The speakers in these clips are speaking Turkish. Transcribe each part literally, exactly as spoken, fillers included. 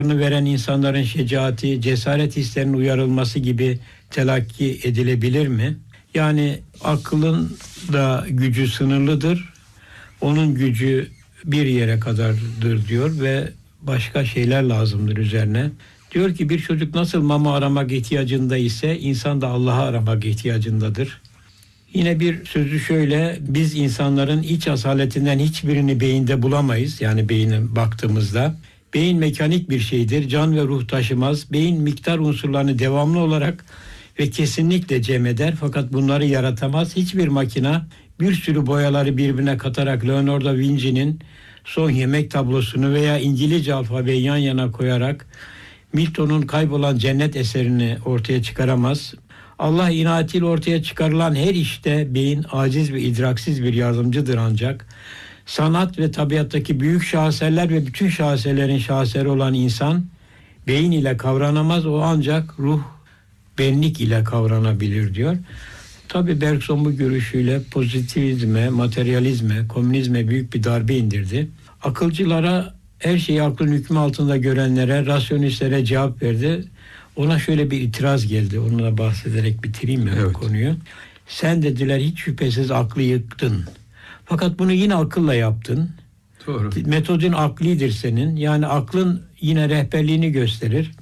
veren insanların şecaati, cesaret hislerinin uyarılması gibi telakki edilebilir mi? Yani aklın da gücü sınırlıdır. Onun gücü bir yere kadardır diyor ve başka şeyler lazımdır üzerine. Diyor ki bir çocuk nasıl mama aramak ihtiyacında ise insan da Allah'ı aramak ihtiyacındadır. Yine bir sözü şöyle: biz insanların iç asaletinden hiçbirini beyinde bulamayız. Yani beyine baktığımızda. Beyin mekanik bir şeydir. Can ve ruh taşımaz. Beyin miktar unsurlarını devamlı olarak ve kesinlikle cem eder. Fakat bunları yaratamaz. Hiçbir makina bir sürü boyaları birbirine katarak Leonardo da Vinci'nin Son Yemek tablosunu veya İngilizce alfabeyi yan yana koyarak Milton'un Kaybolan Cennet eserini ortaya çıkaramaz. Allah inayetiyle ortaya çıkarılan her işte beyin aciz ve idraksiz bir yardımcıdır ancak. Sanat ve tabiattaki büyük şaheserler ve bütün şaheserlerin şaheseri olan insan beyin ile kavranamaz. O ancak ruh, benlik ile kavranabilir diyor. Tabii Bergson bu görüşüyle pozitivizme, materyalizme, komünizme büyük bir darbe indirdi. Akılcılara, her şeyi aklın hükmü altında görenlere, rasyonistlere cevap verdi. Ona şöyle bir itiraz geldi. Onunla bahsederek bitireyim mi evet. konuyu? Sen dediler hiç şüphesiz aklı yıktın. Fakat bunu yine akılla yaptın. Doğru. Metodun aklidir senin. Yani aklın yine rehberliğini gösterir.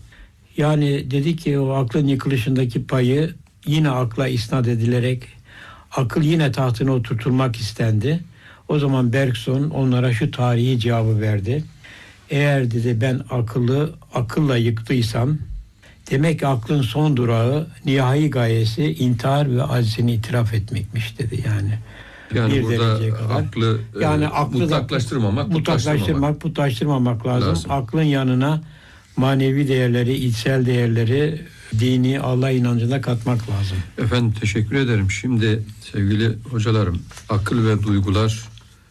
Yani dedi ki o aklın yıkılışındaki payı yine akla isnat edilerek akıl yine tahtına oturtulmak istendi. O zaman Bergson onlara şu tarihi cevabı verdi. Eğer dedi ben akıllı akılla yıktıysam demek ki aklın son durağı, nihai gayesi intihar ve aczini itiraf etmekmiş dedi yani. Yani bir burada aklı yani e, aklı mutlaklaştırmamak, da, mutlaklaştırmak, putlaştırmamak lazım. lazım. Aklın yanına manevi değerleri, içsel değerleri, dini, Allah inancına katmak lazım. Efendim teşekkür ederim. Şimdi sevgili hocalarım, akıl ve duygular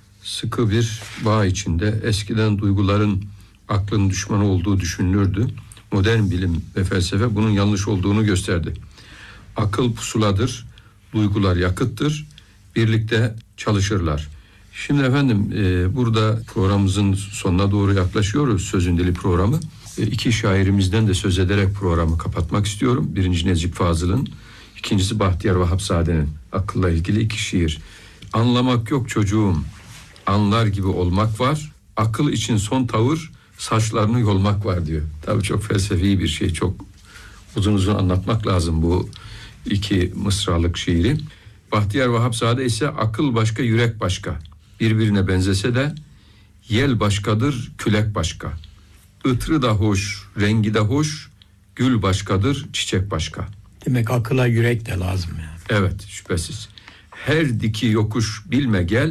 sıkı bir bağ içinde. Eskiden duyguların aklın düşmanı olduğu düşünülürdü. Modern bilim ve felsefe bunun yanlış olduğunu gösterdi. Akıl pusuladır, duygular yakıttır. Birlikte çalışırlar. Şimdi efendim e, burada programımızın sonuna doğru yaklaşıyoruz. Sözün Dili programı. E, iki şairimizden de söz ederek programı kapatmak istiyorum. Birinci Necip Fazıl'ın, ikincisi Bahtiyar Vahapzade'nin akılla ilgili iki şiir. Anlamak yok çocuğum, anlar gibi olmak var. Akıl için son tavır, saçlarını yolmak var diyor. Tabii çok felsefi bir şey. Çok uzun uzun anlatmak lazım bu iki mısralık şiiri. Bahtiyar Vahapzade ise akıl başka, yürek başka. Birbirine benzese de yel başkadır, külek başka. Itrı da hoş, rengi de hoş, gül başkadır, çiçek başka. Demek akıla yürek de lazım yani. Evet, şüphesiz. Her diki yokuş bilme gel,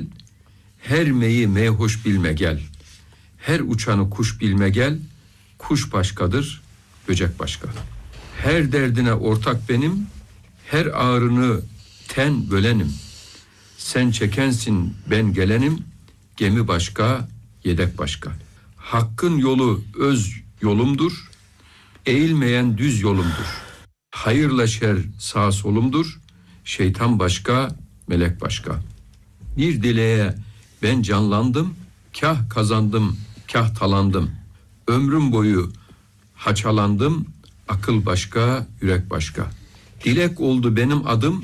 her meyi meyhoş bilme gel. Her uçanı kuş bilme gel, kuş başkadır, böcek başka. Her derdine ortak benim, her ağrını ten bölenim. Sen çekensin ben gelenim, gemi başka, yedek başka. Hakkın yolu öz yolumdur, eğilmeyen düz yolumdur. Hayırla şer sağ solumdur, şeytan başka, melek başka. Bir dileğe ben canlandım, kah kazandım, kah talandım. Ömrüm boyu haçalandım, akıl başka, yürek başka. Dilek oldu benim adım,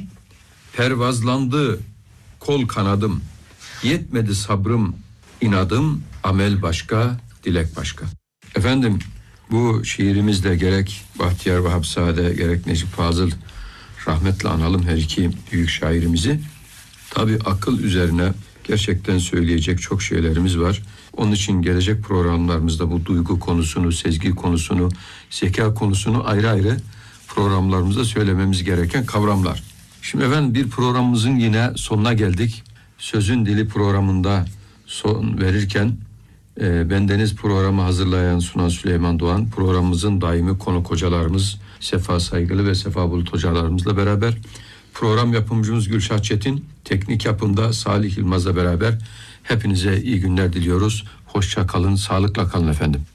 pervazlandı kol kanadım. Yetmedi sabrım, inadım, amel başka, dilek başka. Efendim bu şiirimizde gerek Bahtiyar Vahapzade gerek Necip Fazıl rahmetle analım her iki büyük şairimizi. Tabii akıl üzerine gerçekten söyleyecek çok şeylerimiz var. Onun için gelecek programlarımızda bu duygu konusunu, sezgi konusunu, zeka konusunu ayrı ayrı programlarımızda söylememiz gereken kavramlar. Şimdi efendim bir programımızın yine sonuna geldik. Sözün Dili programında son verirken e, bendeniz programı hazırlayan sunan Süleyman Doğan, programımızın daimi konuk hocalarımız Sefa Saygılı ve Sefa Bulut hocalarımızla beraber, program yapımcımız Gülşah Çetin, teknik yapımda Salih Yılmaz'la beraber hepinize iyi günler diliyoruz. Hoşça kalın, sağlıkla kalın efendim.